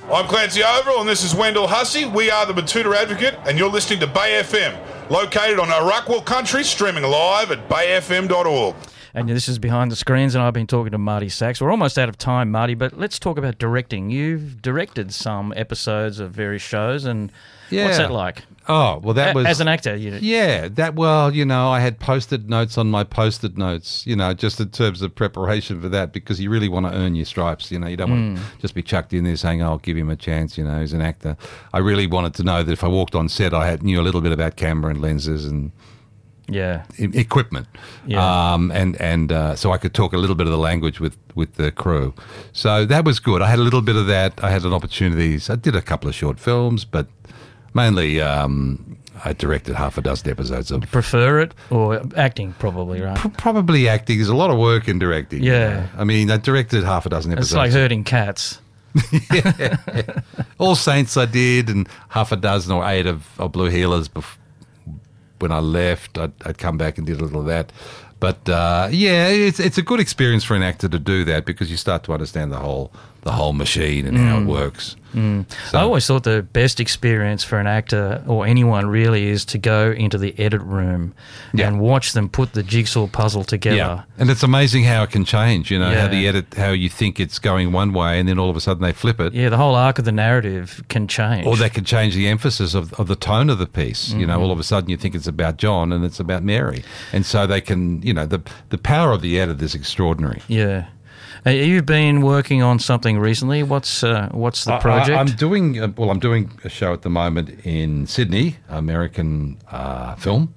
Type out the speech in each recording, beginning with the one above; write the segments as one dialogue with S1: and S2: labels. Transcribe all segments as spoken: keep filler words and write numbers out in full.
S1: I'm Clancy Overall, and this is Wendell Hussey. We are the Batuta Advocate, and you're listening to Bay F M, located on Arakwal Country, streaming live at bay f m dot org.
S2: And this is Behind the Screens, and I've been talking to Marty Sachs. We're almost out of time, Marty, but let's talk about directing. You've directed some episodes of various shows, and
S3: yeah.
S2: what's that like?
S3: Oh, well, that
S2: A-
S3: was...
S2: As an actor, you
S3: Yeah, that, well, you know, I had post-it notes on my post-it notes, you know, just in terms of preparation for that, because you really want to earn your stripes, you know. You don't
S2: Mm.
S3: want to just be chucked in there saying, oh, I'll give him a chance, you know, he's an actor. I really wanted to know that if I walked on set, I had knew a little bit about camera and lenses and
S2: Yeah.
S3: e- equipment.
S2: Yeah.
S3: Um, and and uh, so I could talk a little bit of the language with, with the crew. So that was good. I had a little bit of that. I had an opportunity. I did a couple of short films, but mainly... Um, I directed half a dozen episodes of...
S2: Prefer it or acting, probably, right?
S3: P- probably acting. There's a lot of work in directing.
S2: Yeah.
S3: You know? I mean, I directed half a dozen episodes.
S2: It's like herding cats.
S3: yeah. All Saints I did, and half a dozen or eight of, of Blue Healers. Bef- when I left, I'd, I'd come back and did a little of that. But, uh, yeah, it's it's a good experience for an actor to do that because you start to understand the whole the whole machine and mm. how it works.
S2: Mm.
S3: So,
S2: I always thought the best experience for an actor or anyone really is to go into the edit room
S3: yeah.
S2: and watch them put the jigsaw puzzle together.
S3: Yeah. And it's amazing how it can change, you know,
S2: Yeah.
S3: how the edit, how you think it's going one way and then all of a sudden they flip it.
S2: Yeah, the whole arc of the narrative can change.
S3: Or they can change the emphasis of, of the tone of the piece. Mm-hmm. You know, all of a sudden you think it's about John and it's about Mary. And so they can, you know, the the power of the edit is extraordinary.
S2: Yeah. Uh, you've been working on something recently. What's uh, what's the project?
S3: I, I'm doing, uh, well, I'm doing a show at the moment in Sydney, American uh, film,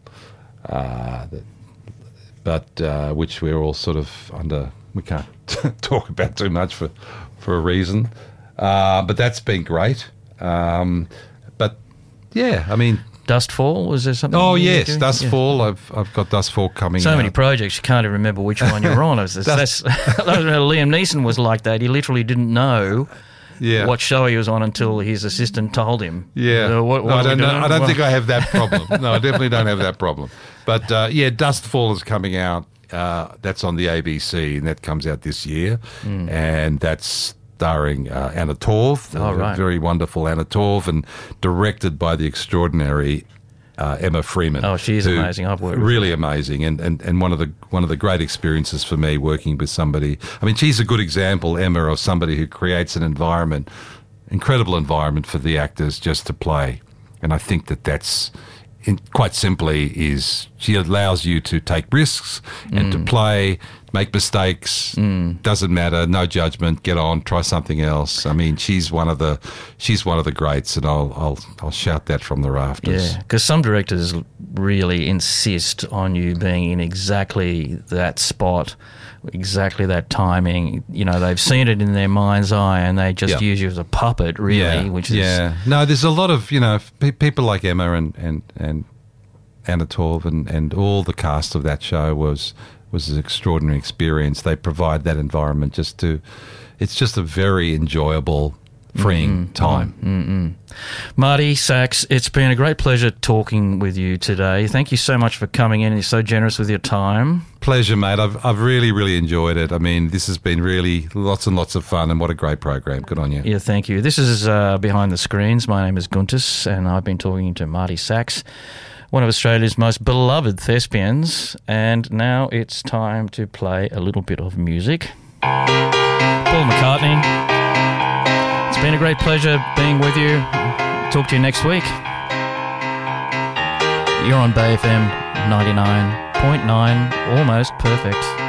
S3: uh, that, but uh, which we're all sort of under, we can't talk about too much for, for a reason. Uh, but that's been great. Um, but, yeah, I mean...
S2: Dustfall, was there something?
S3: Oh,
S2: you were
S3: yes,
S2: doing?
S3: Dustfall.
S2: Yeah.
S3: I've I've got Dustfall coming
S2: So
S3: out.
S2: many projects, you can't even remember which one you're on. That's, that's, Liam Neeson was like that. He literally didn't know
S3: yeah.
S2: what show he was on until his assistant told him.
S3: Yeah.
S2: Uh, what, what
S3: no, I
S2: are we
S3: don't, know,
S2: doing?
S3: I don't
S2: Well-
S3: think I have that problem. No, I definitely don't have that problem. But, uh, yeah, Dustfall is coming out. Uh, that's on the A B C, and that comes out this year. Mm. And that's... starring uh, Anna Torv,
S2: oh,
S3: uh,
S2: right.
S3: very wonderful Anna Torv, and directed by the extraordinary uh, Emma Freeman.
S2: Oh, she's amazing. I've worked with
S3: really amazing, and, and and one of the one of the great experiences for me working with somebody. I mean, she's a good example, Emma, of somebody who creates an environment, incredible environment for the actors just to play, and I think that that's. In, quite simply, is she allows you to take risks and mm. to play, make mistakes. Mm. Doesn't matter, no judgment. Get on, try something else. I mean, she's one of the she's one of the greats, and I'll I'll I'll shout that from the rafters.
S2: Yeah, because some directors really insist on you being in exactly that spot, exactly that timing. You know, they've seen it in their mind's eye, and they just
S3: yep.
S2: use you as a puppet, really.
S3: Yeah.
S2: Which is
S3: yeah. No, there's a lot of you know pe- people like Emma and and and Anna Torv and, and all the cast of that show was was an extraordinary experience. They provide that environment just to. It's just a very enjoyable, freeing
S2: mm-hmm.
S3: time.
S2: Mm-hmm. Marty Sachs, it's been a great pleasure talking with you today. Thank you so much for coming in. You're so generous with your time.
S3: Pleasure, mate. I've I've really, really enjoyed it. I mean, this has been really lots and lots of fun, and what a great program. Good on you.
S2: Yeah, thank you. This is uh, Behind the Screens. My name is Guntis, and I've been talking to Marty Sachs, one of Australia's most beloved thespians. And now it's time to play a little bit of music. Paul McCartney. It's been a great pleasure being with you. Talk to you next week. You're on Bay F M ninety-nine point nine, almost perfect.